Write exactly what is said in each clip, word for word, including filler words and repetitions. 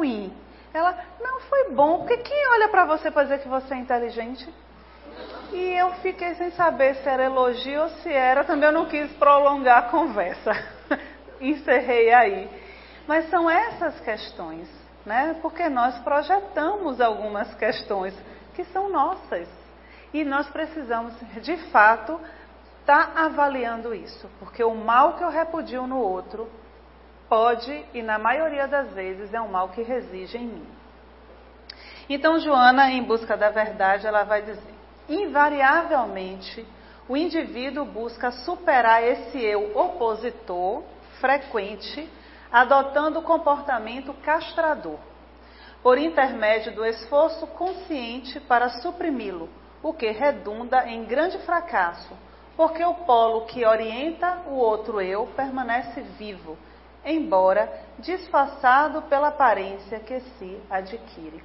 ruim. Ela, não, foi bom, porque quem olha para você para dizer que você é inteligente? E eu fiquei sem saber se era elogio ou se era, também eu não quis prolongar a conversa. Encerrei aí. Mas são essas questões, né? Porque nós projetamos algumas questões que são nossas. E nós precisamos, de fato, estar avaliando isso. Porque o mal que eu repudio no outro pode, e na maioria das vezes, é um mal que reside em mim. Então, Joana, em busca da verdade, ela vai dizer: invariavelmente, o indivíduo busca superar esse eu opositor frequente, adotando o comportamento castrador, por intermédio do esforço consciente para suprimi-lo, o que redunda em grande fracasso, porque o polo que orienta o outro eu permanece vivo, embora disfarçado pela aparência que se adquire.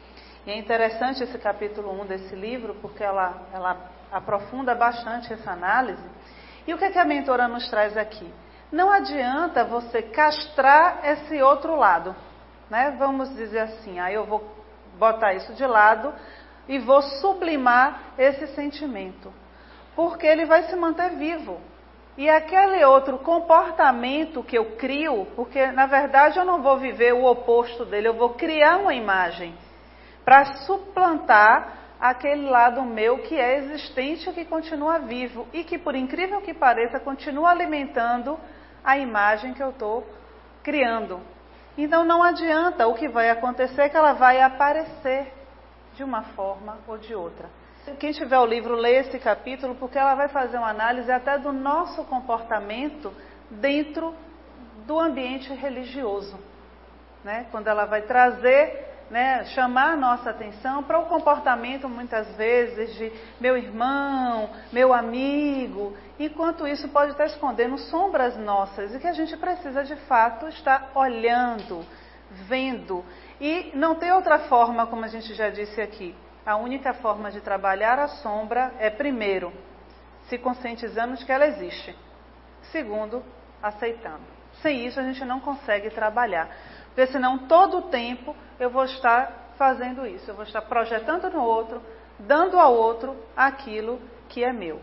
E é interessante esse capítulo um desse livro, porque ela, ela aprofunda bastante essa análise. E o que, é que a mentora nos traz aqui? Não adianta você castrar esse outro lado, né? Vamos dizer assim, aí eu vou botar isso de lado e vou sublimar esse sentimento, porque ele vai se manter vivo. E aquele outro comportamento que eu crio, porque na verdade eu não vou viver o oposto dele, eu vou criar uma imagem para suplantar aquele lado meu que é existente e que continua vivo e que, por incrível que pareça, continua alimentando a imagem que eu estou criando. Então não adianta, o que vai acontecer é que ela vai aparecer de uma forma ou de outra. Quem tiver o livro, lê esse capítulo, porque ela vai fazer uma análise até do nosso comportamento dentro do ambiente religioso, né? Quando ela vai trazer, né, chamar a nossa atenção para o comportamento, muitas vezes, de meu irmão, meu amigo, enquanto isso pode estar escondendo sombras nossas e que a gente precisa, de fato, estar olhando, vendo. E não tem outra forma, como a gente já disse aqui. A única forma de trabalhar a sombra é, primeiro, se conscientizando de que ela existe. Segundo, aceitando. Sem isso, a gente não consegue trabalhar. Porque senão, todo o tempo, eu vou estar fazendo isso. Eu vou estar projetando no outro, dando ao outro aquilo que é meu.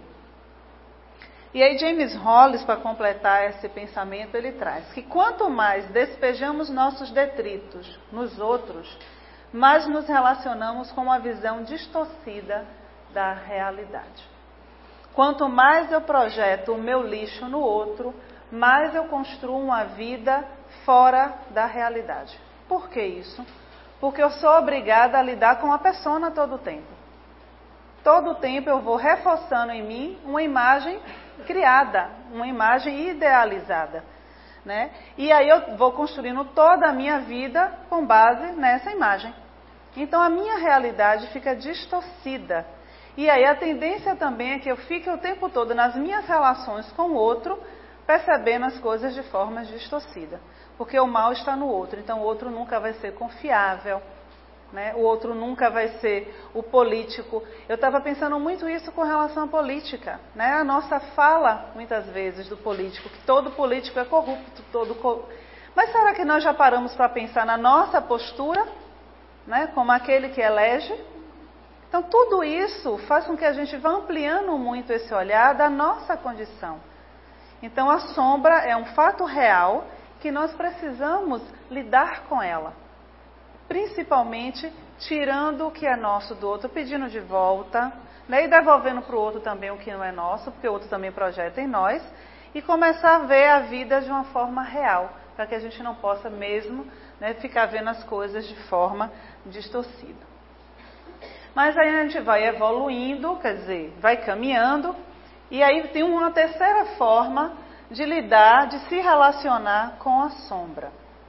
E aí, James Hollis, para completar esse pensamento, ele traz que quanto mais despejamos nossos detritos nos outros, mais nos relacionamos com uma visão distorcida da realidade. Quanto mais eu projeto o meu lixo no outro, mais eu construo uma vida fora da realidade. Por que isso? Porque eu sou obrigada a lidar com a persona todo o tempo. Todo o tempo eu vou reforçando em mim uma imagem criada, uma imagem idealizada, né? E aí eu vou construindo toda a minha vida com base nessa imagem. Então a minha realidade fica distorcida. E aí a tendência também é que eu fique o tempo todo nas minhas relações com o outro, percebendo as coisas de forma distorcida. Porque o mal está no outro, então o outro nunca vai ser confiável, né? O outro nunca vai ser o político. Eu estava pensando muito isso com relação à política, né? A nossa fala, muitas vezes, do político, que todo político é corrupto, todo cor... Mas será que nós já paramos para pensar na nossa postura, né? Como aquele que elege? Então tudo isso faz com que a gente vá ampliando muito esse olhar da nossa condição. Então a sombra é um fato real que nós precisamos lidar com ela. Principalmente tirando o que é nosso do outro, pedindo de volta, né, e devolvendo para o outro também o que não é nosso, porque o outro também projeta em nós, e começar a ver a vida de uma forma real, para que a gente não possa mesmo, né, ficar vendo as coisas de forma distorcida. Mas aí a gente vai evoluindo, quer dizer, vai caminhando, e aí tem uma terceira forma de lidar, de se relacionar com a sombra.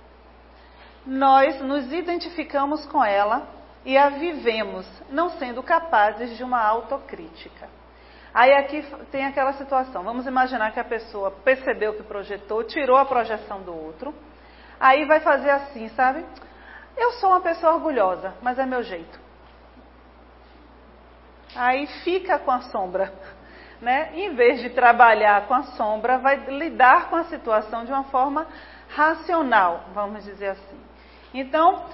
Nós nos identificamos com ela e a vivemos, não sendo capazes de uma autocrítica. Aí aqui tem aquela situação, vamos imaginar que a pessoa percebeu que projetou, tirou a projeção do outro, aí vai fazer assim, sabe? Eu sou uma pessoa orgulhosa, mas é meu jeito. Aí fica com a sombra, né? Em vez de trabalhar com a sombra, vai lidar com a situação de uma forma racional, vamos dizer assim. Então,